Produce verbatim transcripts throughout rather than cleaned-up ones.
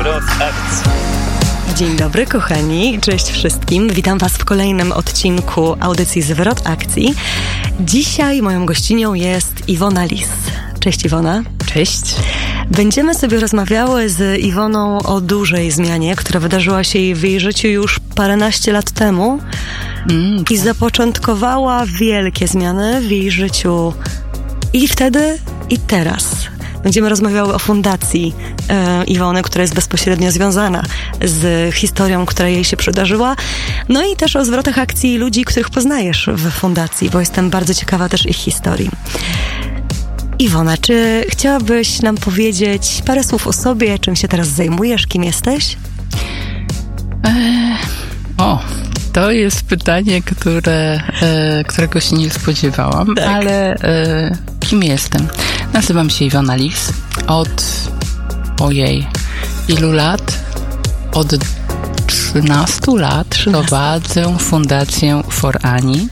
Zwrot akcji. Dzień dobry kochani, cześć wszystkim. Witam Was w kolejnym odcinku audycji Zwrot akcji. Dzisiaj moją gościnią jest Iwona Lis. Cześć Iwona. Cześć. Będziemy sobie rozmawiały z Iwoną o dużej zmianie, która wydarzyła się jej w jej życiu już paręnaście lat temu mm. i zapoczątkowała wielkie zmiany w jej życiu i wtedy, i teraz. Będziemy rozmawiały o fundacji e, Iwony, która jest bezpośrednio związana z historią, która jej się przydarzyła. No i też o zwrotach akcji ludzi, których poznajesz w fundacji, bo jestem bardzo ciekawa też ich historii. Iwona, czy chciałabyś nam powiedzieć parę słów o sobie, czym się teraz zajmujesz, kim jesteś? Eee, o, to jest pytanie, które, e, którego się nie spodziewałam, tak. ale e, kim jestem? Nazywam się Iwona Lis. Od, ojej, ilu lat? Od trzynastu lat prowadzę fundację For Ani.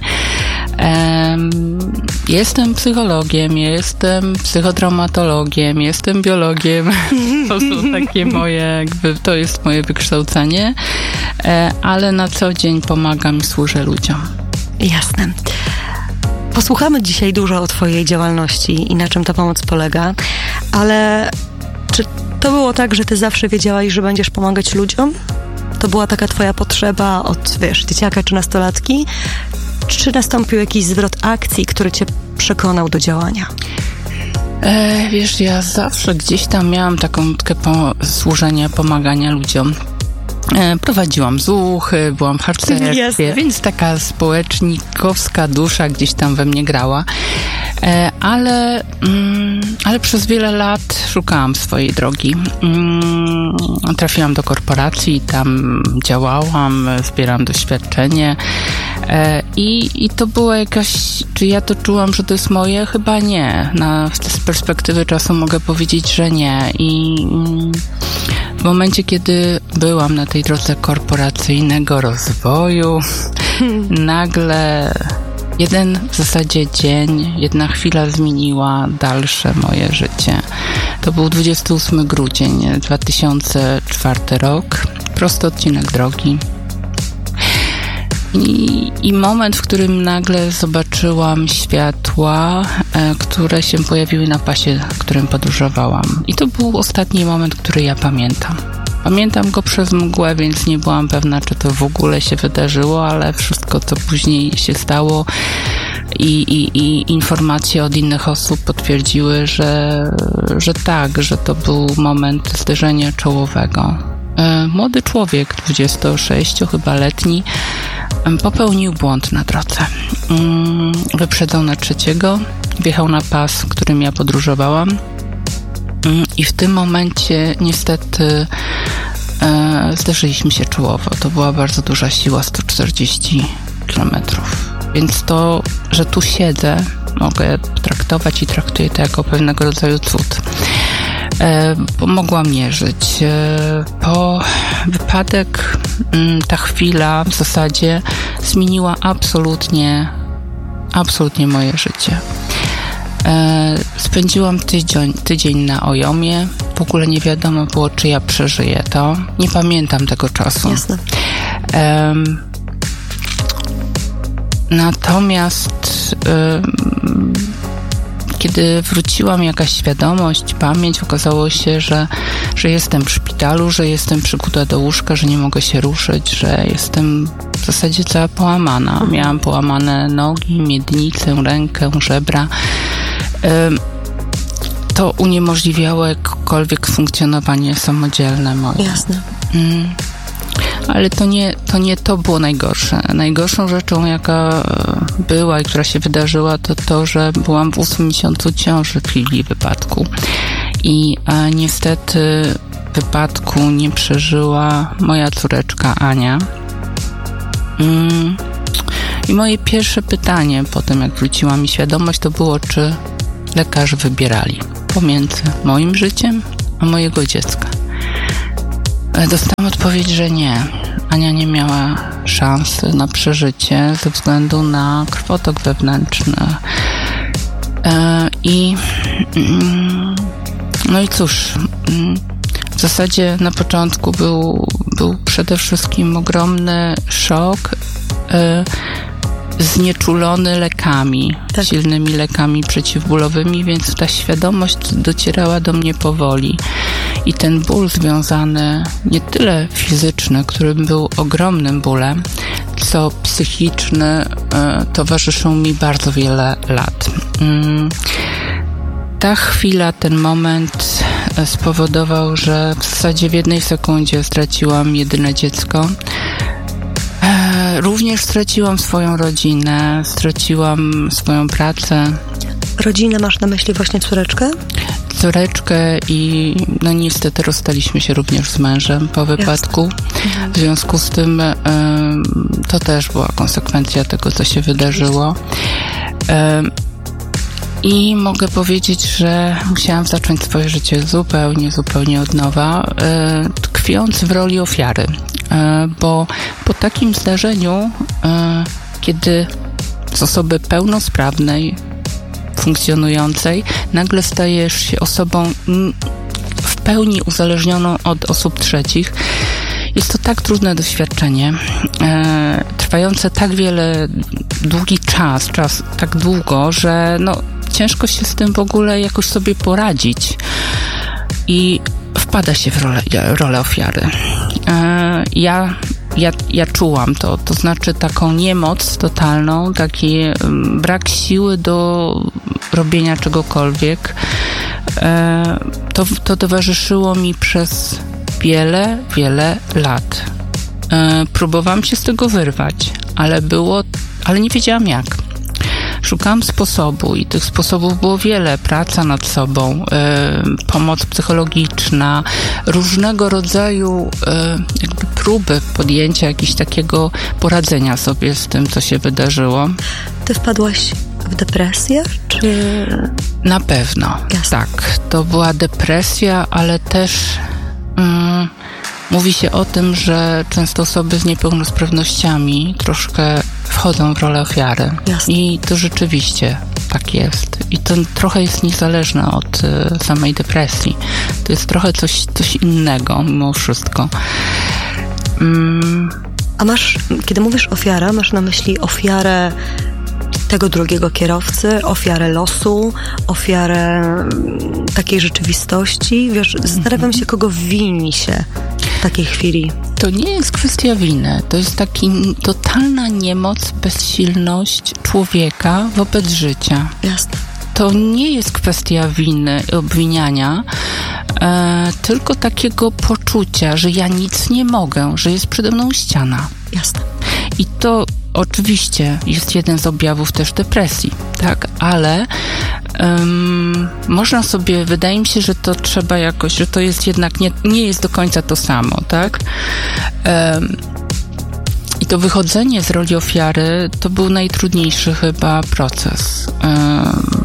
Um, jestem psychologiem, jestem psychotraumatologiem, jestem biologiem. To są takie moje, jakby to jest moje wykształcenie, e, ale na co dzień pomagam i służę ludziom. Jasne. Posłuchamy dzisiaj dużo o twojej działalności i na czym ta pomoc polega, ale czy to było tak, że ty zawsze wiedziałaś, że będziesz pomagać ludziom? To była taka twoja potrzeba od, wiesz, dzieciaka czy nastolatki? Czy nastąpił jakiś zwrot akcji, który cię przekonał do działania? E, wiesz, ja zawsze gdzieś tam miałam taką nutkę po, służenia, pomagania ludziom. E, prowadziłam zuchy, byłam w harcerstwie, więc taka społecznikowska dusza gdzieś tam we mnie grała. E, ale, mm, ale przez wiele lat szukałam swojej drogi. Mm, trafiłam do korporacji, tam działałam, zbierałam doświadczenie. I, I to była jakaś, czy ja to czułam, że to jest moje? Chyba nie. Na, z perspektywy czasu mogę powiedzieć, że nie. I w momencie, kiedy byłam na tej drodze korporacyjnego rozwoju, nagle jeden w zasadzie dzień, jedna chwila zmieniła dalsze moje życie. To był dwudziestego ósmego grudnia, dwa tysiące czwarty rok. Prosty odcinek drogi. I, I moment, w którym nagle zobaczyłam światła, e, które się pojawiły na pasie, którym podróżowałam. I to był ostatni moment, który ja pamiętam. Pamiętam go przez mgłę, więc nie byłam pewna, czy to w ogóle się wydarzyło, ale wszystko, co później się stało i, i, i informacje od innych osób potwierdziły, że, że tak, że to był moment zderzenia czołowego. E, młody człowiek, dwudziestosześciu chyba letni, popełnił błąd na drodze. Wyprzedzał na trzeciego, wjechał na pas, którym ja podróżowałam i w tym momencie niestety e, zderzyliśmy się czołowo. To była bardzo duża siła, sto czterdzieści kilometrów. Więc to, że tu siedzę, mogę traktować i traktuję to jako pewnego rodzaju cud. E, pomogła mnie żyć. E, po wypadek m, ta chwila w zasadzie zmieniła absolutnie, absolutnie moje życie. E, spędziłam tydzień, tydzień na Ojomie. W ogóle nie wiadomo było, czy ja przeżyję to. Nie pamiętam tego czasu. Jasne. E, natomiast e, kiedy wróciłam jakaś świadomość, pamięć, okazało się, że, że jestem w szpitalu, że jestem przykuta do łóżka, że nie mogę się ruszyć, że jestem w zasadzie cała połamana. Miałam połamane nogi, miednicę, rękę, żebra. To uniemożliwiało jakkolwiek funkcjonowanie samodzielne moje. Jasne. Ale to nie, to nie to było najgorsze. Najgorszą rzeczą, jaka była i która się wydarzyła, to to, że byłam w ósmym miesiącu ciąży w chwili wypadku. I a, niestety wypadku nie przeżyła moja córeczka Ania. Mm. I moje pierwsze pytanie po tym, jak wróciła mi świadomość, to było, czy lekarze wybierali pomiędzy moim życiem a mojego dziecka. Dostałam odpowiedź, że nie. Ania nie miała szansy na przeżycie ze względu na krwotok wewnętrzny. I no i cóż, w zasadzie na początku był, był przede wszystkim ogromny szok, e, znieczulony lekami, tak. silnymi lekami przeciwbólowymi, więc ta świadomość docierała do mnie powoli. I ten ból związany, nie tyle fizyczny, który był ogromnym bólem, co psychiczny, e, towarzyszył mi bardzo wiele lat. Mm. Ta chwila, ten moment spowodował, że w zasadzie w jednej sekundzie straciłam jedyne dziecko. Również straciłam swoją rodzinę, straciłam swoją pracę. Rodzinę masz na myśli właśnie córeczkę? Córeczkę i no niestety rozstaliśmy się również z mężem po wypadku. W związku z tym y, to też była konsekwencja tego, co się wydarzyło. Y, I mogę powiedzieć, że musiałam zacząć swoje życie zupełnie, zupełnie od nowa, y, tkwiąc w roli ofiary. Bo po takim zdarzeniu, kiedy z osoby pełnosprawnej, funkcjonującej, nagle stajesz się osobą w pełni uzależnioną od osób trzecich, jest to tak trudne doświadczenie, trwające tak wiele, długi czas, czas tak długo, że no, ciężko się z tym w ogóle jakoś sobie poradzić. I wpada się w rolę, rolę ofiary. Ja, ja, ja czułam to, to znaczy taką niemoc totalną, taki brak siły do robienia czegokolwiek. To, to towarzyszyło mi przez wiele, wiele lat. Próbowałam się z tego wyrwać, ale było, ale nie wiedziałam jak. Szukałam sposobu i tych sposobów było wiele. Praca nad sobą, y, pomoc psychologiczna, różnego rodzaju y, jakby próby podjęcia jakiegoś takiego poradzenia sobie z tym, co się wydarzyło. Ty wpadłaś w depresję, czy... Na pewno, Jasne. tak. To była depresja, ale też... Mm, mówi się o tym, że często osoby z niepełnosprawnościami troszkę wchodzą w rolę ofiary. Jasne. I to rzeczywiście tak jest. I to trochę jest niezależne od y, samej depresji. To jest trochę coś, coś innego mimo wszystko. Mm. A masz, kiedy mówisz ofiara, masz na myśli ofiarę tego drugiego kierowcy, ofiarę losu, ofiarę takiej rzeczywistości? Wiesz, zastanawiam się, kogo wini się w takiej chwili. To nie jest kwestia winy. To jest taki totalna niemoc, bezsilność człowieka wobec życia. Jasne. To nie jest kwestia winy, obwiniania, e, tylko takiego poczucia, że ja nic nie mogę, że jest przede mną ściana. Jasne. I to oczywiście jest jeden z objawów też depresji, tak, ale um, można sobie, wydaje mi się, że to trzeba jakoś, że to jest jednak, nie, nie jest do końca to samo, tak. Um, I to wychodzenie z roli ofiary to był najtrudniejszy chyba proces. Um,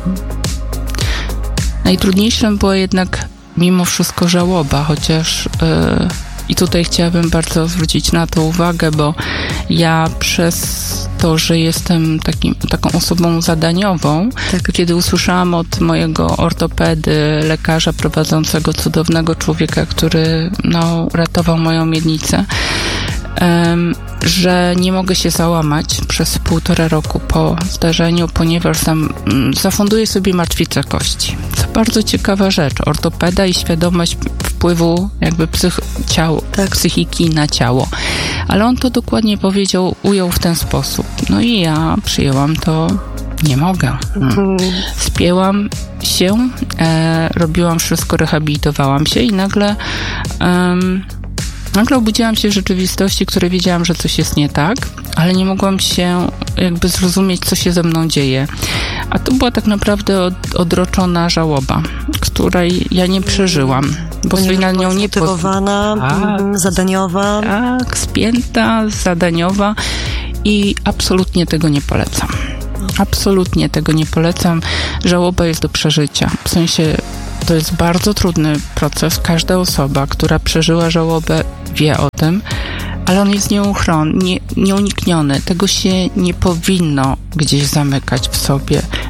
najtrudniejszym była jednak mimo wszystko żałoba, chociaż yy, i tutaj chciałabym bardzo zwrócić na to uwagę, bo ja przez to, że jestem takim, taką osobą zadaniową, tak. kiedy usłyszałam od mojego ortopedy, lekarza prowadzącego cudownego człowieka, który no, ratował moją miednicę, um, że nie mogę się załamać przez półtora roku po zdarzeniu, ponieważ tam zafunduję sobie martwicę kości. To bardzo ciekawa rzecz. Ortopeda i świadomość wpływu jakby psych, ciało, tak. psychiki na ciało. Ale on to dokładnie powiedział, ujął w ten sposób. No i ja przyjęłam to, nie mogę. Hmm. Spięłam się, e, robiłam wszystko, rehabilitowałam się i nagle um, Nagle obudziłam się w rzeczywistości, której wiedziałam, że coś jest nie tak, ale nie mogłam się jakby zrozumieć, co się ze mną dzieje. A to była tak naprawdę od, odroczona żałoba, której ja nie przeżyłam, bo sobie na nią nie zmotywowana, tak, zadaniowa. Tak, spięta, zadaniowa i absolutnie tego nie polecam. Absolutnie tego nie polecam. Żałoba jest do przeżycia. W sensie to jest bardzo trudny proces. Każda osoba, która przeżyła żałobę, wie o tym, ale on jest nieuchronny, nie, nieunikniony. Tego się nie powinno gdzieś zamykać w sobie.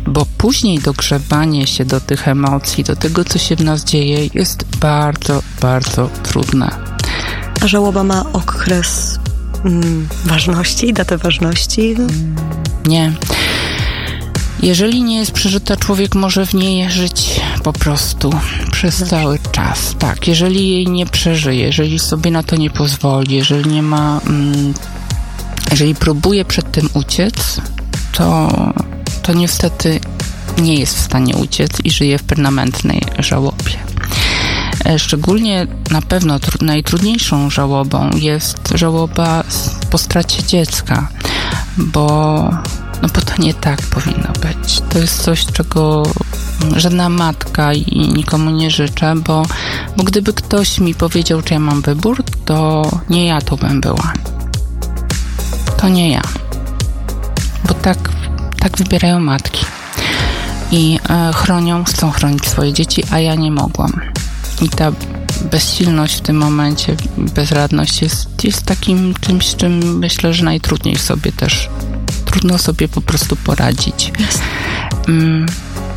bo później dogrzebanie się do tych emocji, do tego, co się w nas dzieje, jest bardzo, bardzo trudne. A żałoba ma okres mm, ważności, datę ważności? Nie. Jeżeli nie jest przeżyta, człowiek może w niej żyć po prostu przez Dobrze. cały czas. Tak, jeżeli jej nie przeżyje, jeżeli sobie na to nie pozwoli, jeżeli nie ma... Mm, jeżeli próbuje przed tym uciec, to, to niestety nie jest w stanie uciec i żyje w permanentnej żałobie. Szczególnie na pewno tr- najtrudniejszą żałobą jest żałoba po stracie dziecka, bo, no bo to nie tak powinno być. To jest coś, czego żadna matka i nikomu nie życzę, bo, bo gdyby ktoś mi powiedział, czy ja mam wybór, to nie ja to bym była. To nie ja. Bo tak, tak wybierają matki. I e, chronią, chcą chronić swoje dzieci, a ja nie mogłam. I ta bezsilność w tym momencie, bezradność jest, jest takim czymś, z czym myślę, że najtrudniej sobie też, trudno sobie po prostu poradzić. Yes. Mm.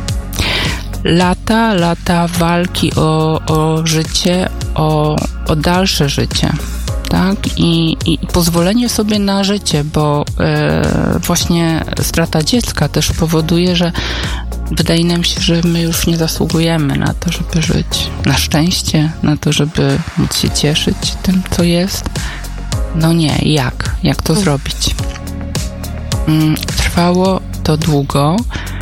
Lata, lata walki o, o życie, o, o dalsze życie. Tak? I, i pozwolenie sobie na życie, bo e, właśnie strata dziecka też powoduje, że wydaje nam się, że my już nie zasługujemy na to, żeby żyć. Na szczęście, na to, żeby móc się cieszyć tym, co jest. No nie, jak? Jak to zrobić? Mm, trwało to długo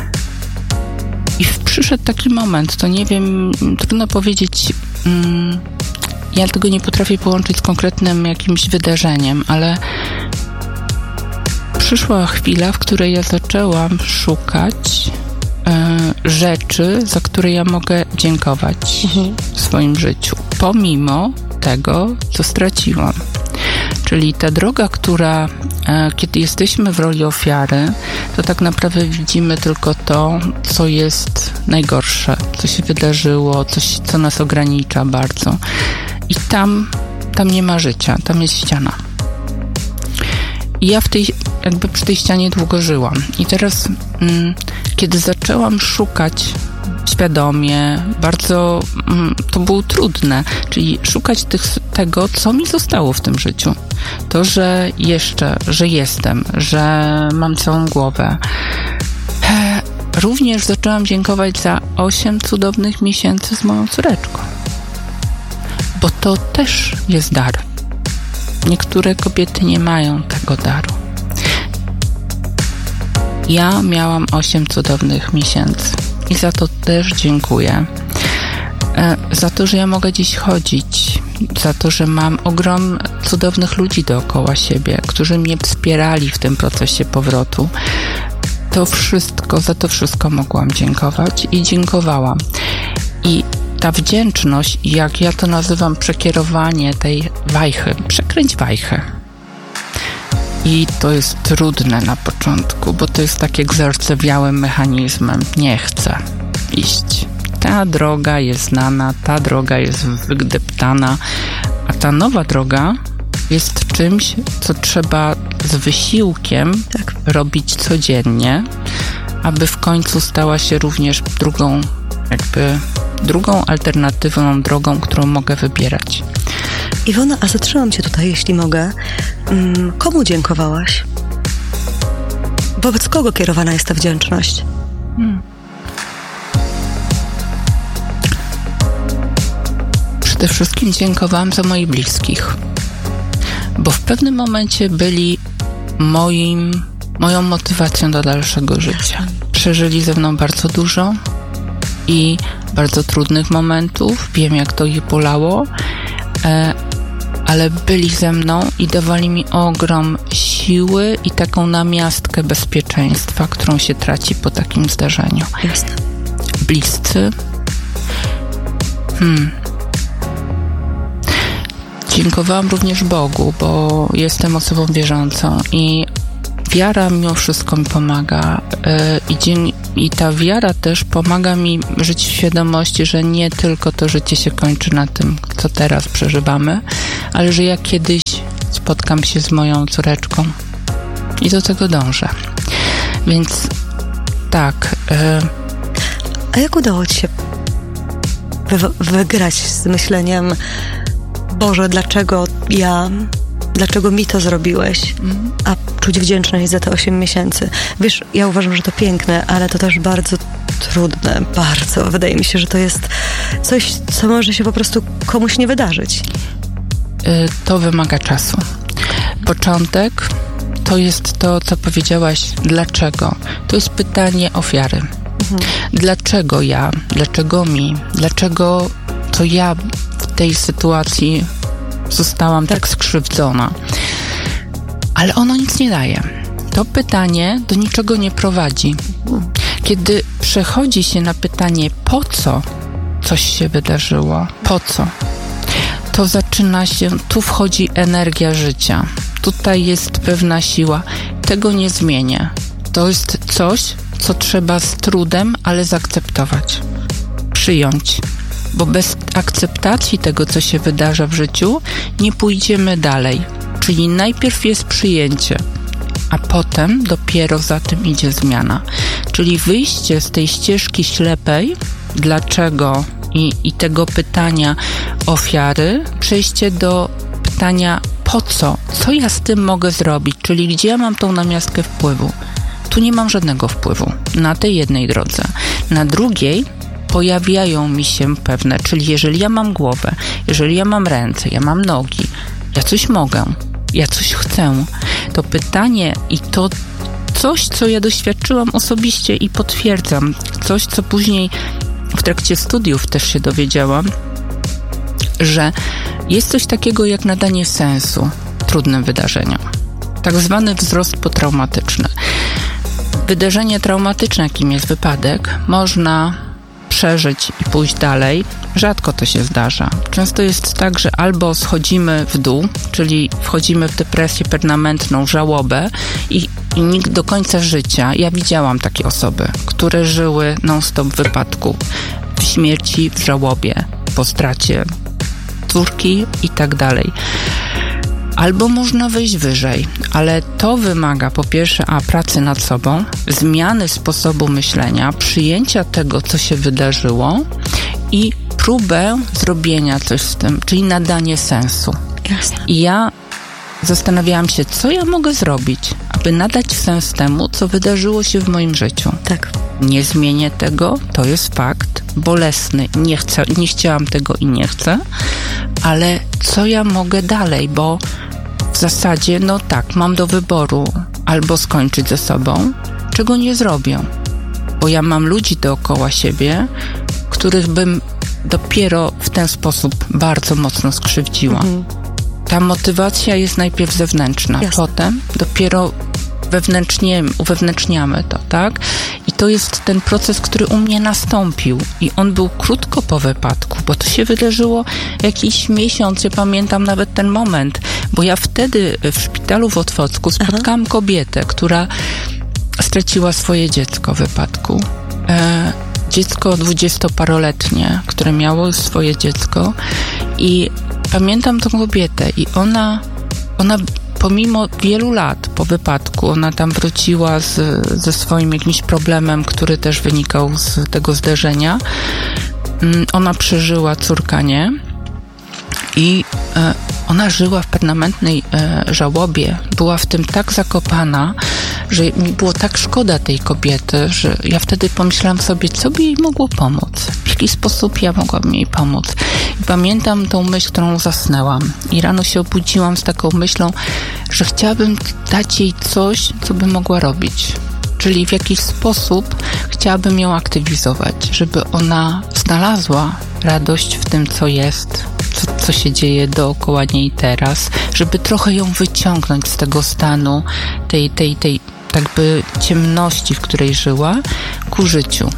i przyszedł taki moment, to nie wiem, trudno powiedzieć... Mm, Ja tego nie potrafię połączyć z konkretnym jakimś wydarzeniem, ale przyszła chwila, w której ja zaczęłam szukać y, rzeczy, za które ja mogę dziękować mhm. w swoim życiu, pomimo tego, co straciłam. Czyli ta droga, która, y, kiedy jesteśmy w roli ofiary, to tak naprawdę widzimy tylko to, co jest najgorsze, co się wydarzyło, coś, co nas ogranicza bardzo. I tam, tam nie ma życia, tam jest ściana. I ja w tej, jakby przy tej ścianie długo żyłam. I teraz, mm, kiedy zaczęłam szukać świadomie, bardzo, mm, to było trudne, czyli szukać tych, tego, co mi zostało w tym życiu. To, że jeszcze, że jestem, że mam całą głowę. Również zaczęłam dziękować za osiem cudownych miesięcy z moją córeczką. Bo to też jest dar. Niektóre kobiety nie mają tego daru. Ja miałam osiem cudownych miesięcy i za to też dziękuję. E, za to, że ja mogę dziś chodzić, za to, że mam ogrom cudownych ludzi dookoła siebie, którzy mnie wspierali w tym procesie powrotu. To wszystko, za to wszystko mogłam dziękować i dziękowałam. I ta wdzięczność, jak ja to nazywam, przekierowanie tej wajchy, przekręć wajchę. I to jest trudne na początku, bo to jest tak jak zardzewiałym mechanizmem. Nie chcę iść. Ta droga jest znana, ta droga jest wydeptana, a ta nowa droga jest czymś, co trzeba z wysiłkiem tak. robić codziennie, aby w końcu stała się również drugą, jakby drugą alternatywną drogą, którą mogę wybierać. Iwona, a zatrzymam cię tutaj, jeśli mogę. Komu dziękowałaś? Wobec kogo kierowana jest ta wdzięczność? Hmm. Przede wszystkim dziękowałam za moich bliskich, bo w pewnym momencie byli moim, moją motywacją do dalszego życia. Przeżyli ze mną bardzo dużo i bardzo trudnych momentów. Wiem, jak to ich bolało, e, ale byli ze mną i dawali mi ogrom siły i taką namiastkę bezpieczeństwa, którą się traci po takim zdarzeniu. Jasne. Bliscy. Hmm. Dziękowałam również Bogu, bo jestem osobą wierzącą i wiara mimo wszystko mi pomaga yy, i, dzień, i ta wiara też pomaga mi żyć w świadomości, że nie tylko to życie się kończy na tym, co teraz przeżywamy, ale że ja kiedyś spotkam się z moją córeczką i do tego dążę. Więc tak. E... A jak udało ci się wy- wygrać z myśleniem, Boże, dlaczego ja, dlaczego mi to zrobiłeś, mm. a czuć wdzięczność za te osiem miesięcy? Wiesz, ja uważam, że to piękne, ale to też bardzo trudne, bardzo. Wydaje mi się, że to jest coś, co może się po prostu komuś nie wydarzyć. To wymaga czasu. Początek to jest to, co powiedziałaś, dlaczego. To jest pytanie ofiary. Mhm. Dlaczego ja? Dlaczego mi? Dlaczego to ja w tej sytuacji zostałam tak, tak skrzywdzona? Ale ono nic nie daje. To pytanie do niczego nie prowadzi. Kiedy przechodzi się na pytanie, po co coś się wydarzyło? Po co? To zaczyna się, tu wchodzi energia życia. Tutaj jest pewna siła. Tego nie zmienię. To jest coś, co trzeba z trudem, ale zaakceptować. Przyjąć. Bo bez akceptacji tego, co się wydarza w życiu, nie pójdziemy dalej. Czyli najpierw jest przyjęcie, a potem dopiero za tym idzie zmiana. Czyli wyjście z tej ścieżki ślepej, dlaczego i, i tego pytania ofiary, przejście do pytania po co, co ja z tym mogę zrobić, czyli gdzie ja mam tą namiastkę wpływu. Tu nie mam żadnego wpływu na tej jednej drodze. Na drugiej pojawiają mi się pewne, czyli jeżeli ja mam głowę, jeżeli ja mam ręce, ja mam nogi, ja coś mogę, ja coś chcę, to pytanie i to coś, co ja doświadczyłam osobiście i potwierdzam, coś, co później w trakcie studiów też się dowiedziałam, że jest coś takiego jak nadanie sensu trudnym wydarzeniom. Tak zwany wzrost potraumatyczny. Wydarzenie traumatyczne, jakim jest wypadek, można przeżyć i pójść dalej. Rzadko to się zdarza. Często jest tak, że albo schodzimy w dół, czyli wchodzimy w depresję permanentną, żałobę i, i nikt do końca życia. Ja widziałam takie osoby, które żyły non-stop w wypadku, w śmierci, w żałobie, po stracie córki i tak dalej. Albo można wyjść wyżej, ale to wymaga po pierwsze a pracy nad sobą, zmiany sposobu myślenia, przyjęcia tego, co się wydarzyło i próbę zrobienia coś z tym, czyli nadanie sensu. Jasne. I ja zastanawiałam się, co ja mogę zrobić, aby nadać sens temu, co wydarzyło się w moim życiu. Tak. Nie zmienię tego, to jest fakt, bolesny, nie chcę, nie chciałam tego i nie chcę, ale co ja mogę dalej, bo w zasadzie, no tak, mam do wyboru albo skończyć ze sobą, czego nie zrobię, bo ja mam ludzi dookoła siebie, których bym dopiero w ten sposób bardzo mocno skrzywdziła. Mhm. Ta motywacja jest najpierw zewnętrzna, Jasne. Potem dopiero wewnętrznie, uwewnętrzniamy to, tak? I to jest ten proces, który u mnie nastąpił i on był krótko po wypadku, bo to się wydarzyło jakiś miesiąc, ja pamiętam nawet ten moment, bo ja wtedy w szpitalu w Otwocku spotkałam Aha. kobietę, która straciła swoje dziecko w wypadku. E, dziecko dwudziestoparoletnie, które miało swoje dziecko i pamiętam tą kobietę i ona, ona pomimo wielu lat po wypadku, ona tam wróciła z, ze swoim jakimś problemem, który też wynikał z tego zdarzenia. Ona przeżyła, córka nie. I e, ona żyła w permanentnej e, żałobie. Była w tym tak zakopana, że mi było tak szkoda tej kobiety, że ja wtedy pomyślałam sobie, co by jej mogło pomóc. W jaki sposób ja mogłabym jej pomóc. I pamiętam tą myśl, którą zasnęłam. I rano się obudziłam z taką myślą, że chciałabym dać jej coś, co by mogła robić. Czyli w jakiś sposób chciałabym ją aktywizować, żeby ona znalazła radość w tym, co jest, co, co się dzieje dookoła niej teraz, żeby trochę ją wyciągnąć z tego stanu, tej, tej, tej jakby ciemności, w której żyła, ku życiu.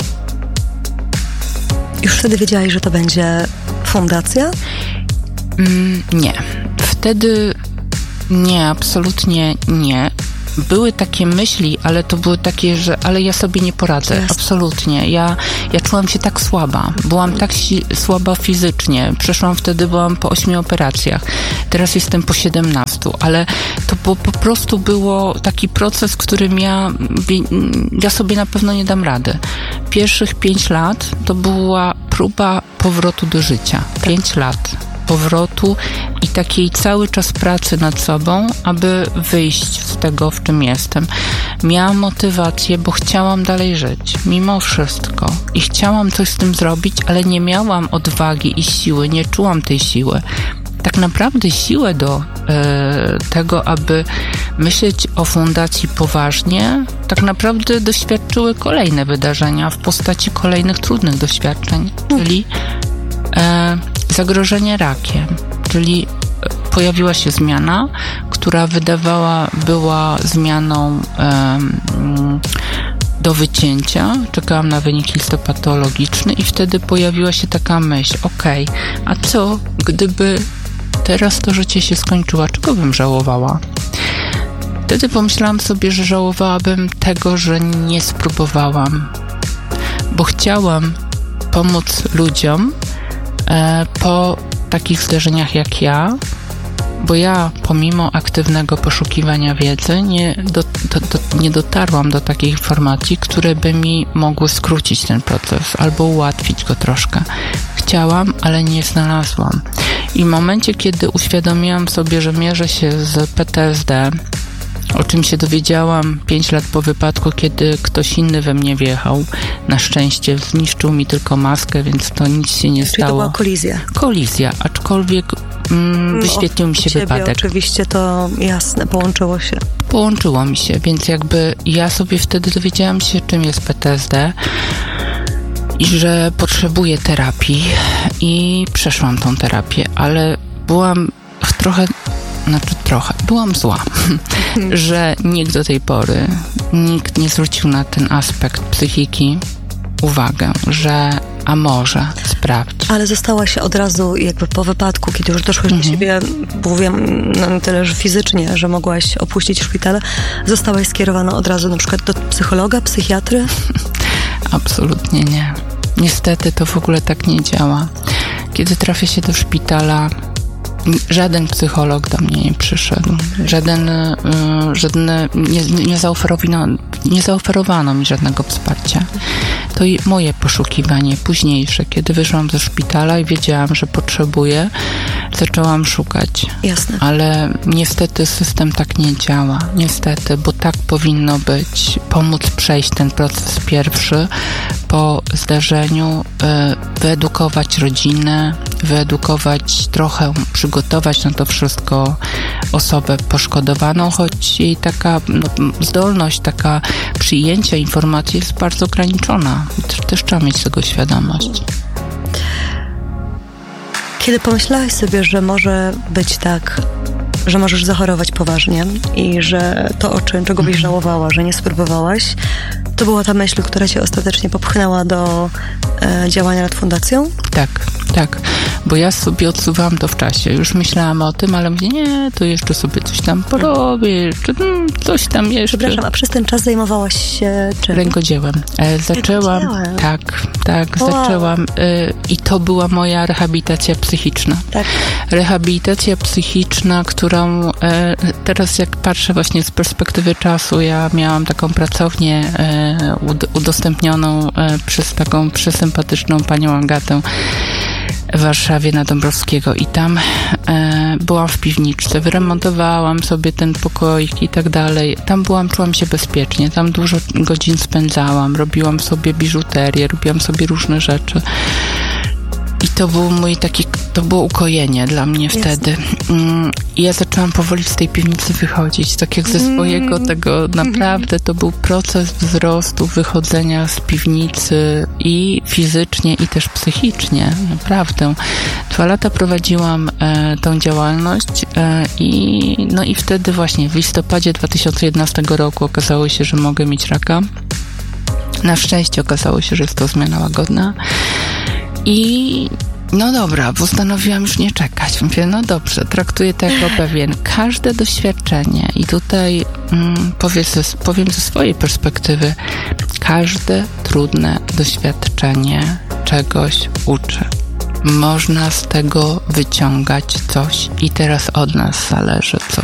Już wtedy wiedziałaś, że to będzie fundacja? Mm, nie. Wtedy nie, absolutnie nie. Były takie myśli, ale to były takie, że ale ja sobie nie poradzę. Jasne. Absolutnie. Ja, ja czułam się tak słaba. Byłam tak si- słaba fizycznie. Przeszłam wtedy, byłam po ośmiu operacjach. Teraz jestem po siedemnastu. prostu, ale to po, po prostu było taki proces, w którym ja, ja sobie na pewno nie dam rady. Pierwszych pięć lat to była próba powrotu do życia. Pięć lat powrotu i takiej cały czas pracy nad sobą, aby wyjść z tego, w czym jestem. Miałam motywację, bo chciałam dalej żyć, mimo wszystko. I chciałam coś z tym zrobić, ale nie miałam odwagi i siły, nie czułam tej siły. Tak naprawdę siłę do e, tego, aby myśleć o fundacji poważnie, tak naprawdę doświadczyły kolejne wydarzenia w postaci kolejnych trudnych doświadczeń, czyli e, zagrożenie rakiem, czyli pojawiła się zmiana, która wydawała była zmianą e, do wycięcia. Czekałam na wynik histopatologiczny i wtedy pojawiła się taka myśl, okej, okay, a co gdyby teraz to życie się skończyło, czego bym żałowała? Wtedy pomyślałam sobie, że żałowałabym tego, że nie spróbowałam, bo chciałam pomóc ludziom e, po takich zdarzeniach jak ja, bo ja pomimo aktywnego poszukiwania wiedzy nie, do, do, do, nie dotarłam do takich informacji, które by mi mogły skrócić ten proces albo ułatwić go troszkę. Chciałam, ale nie znalazłam. I w momencie, kiedy uświadomiłam sobie, że mierzę się z P T S D, o czym się dowiedziałam pięć lat po wypadku, kiedy ktoś inny we mnie wjechał. Na szczęście zniszczył mi tylko maskę, więc to nic się nie Czyli stało. To była kolizja. Kolizja, aczkolwiek mm, wyświetlił mi się ciebie wypadek. Oczywiście to jasne, połączyło się. Połączyło mi się, więc jakby ja sobie wtedy dowiedziałam się, czym jest P T S D i że potrzebuję terapii i przeszłam tą terapię, ale byłam w trochę Znaczy trochę, byłam zła, że nikt do tej pory, nikt nie zwrócił na ten aspekt psychiki uwagę, że a może sprawdź. Ale zostałaś od razu jakby po wypadku, kiedy już doszłaś mhm. do siebie, mówię na tyle, że fizycznie, że mogłaś opuścić szpital, zostałaś skierowana od razu na przykład do psychologa, psychiatry? Absolutnie nie. Niestety to w ogóle tak nie działa. Kiedy trafię się do szpitala, żaden psycholog do mnie nie przyszedł. Żaden, y, żadne, nie, nie, zaoferowano, nie zaoferowano mi żadnego wsparcia. To i moje poszukiwanie późniejsze, kiedy wyszłam ze szpitala i wiedziałam, że potrzebuję, zaczęłam szukać. Jasne. Ale niestety system tak nie działa. Niestety, bo tak powinno być. Pomóc przejść ten proces pierwszy po zdarzeniu, y, wyedukować rodzinę, wyedukować trochę, przygotować na to wszystko osobę poszkodowaną, choć jej taka no, zdolność, taka przyjęcia informacji jest bardzo ograniczona. Też, też trzeba mieć tego świadomość. Kiedy pomyślałaś sobie, że może być tak, że możesz zachorować poważnie i że to, o czym, czego byś mm. żałowała, że nie spróbowałaś, to była ta myśl, która cię ostatecznie popchnęła do e, działania nad fundacją? Tak, tak, bo ja sobie odsuwałam to w czasie. Już myślałam o tym, ale mówię, nie, to jeszcze sobie coś tam porobię, czy coś tam jeszcze. Przepraszam, a przez ten czas zajmowałaś się czym? Rękodziełem. E, zaczęłam, Rękodziełem. tak, tak, wow. zaczęłam e, i to była moja rehabilitacja psychiczna. Tak. Rehabilitacja psychiczna, którą e, teraz jak patrzę właśnie z perspektywy czasu, ja miałam taką pracownię e, udostępnioną e, przez taką przesympatyczną panią Agatę w Warszawie na Dąbrowskiego i tam e, byłam w piwniczce, wyremontowałam sobie ten pokoik i tak dalej. Tam byłam, czułam się bezpiecznie, tam dużo godzin spędzałam, robiłam sobie biżuterię, robiłam sobie różne rzeczy. I to był mój taki, to było ukojenie dla mnie Jasne. wtedy. I ja zaczęłam powoli z tej piwnicy wychodzić, tak jak ze swojego tego, naprawdę to był proces wzrostu, wychodzenia z piwnicy i fizycznie, i też psychicznie, naprawdę. Dwa lata prowadziłam e, tą działalność e, i no i wtedy właśnie w listopadzie dwa tysiące jedenastego roku okazało się, że mogę mieć raka. Na szczęście okazało się, że jest to zmiana łagodna. I no dobra, postanowiłam już nie czekać. Mówię, no dobrze, traktuję to jako pewien każde doświadczenie i tutaj mm, powiem, ze, powiem ze swojej perspektywy, każde trudne doświadczenie czegoś uczy. Można z tego wyciągać coś i teraz od nas zależy, co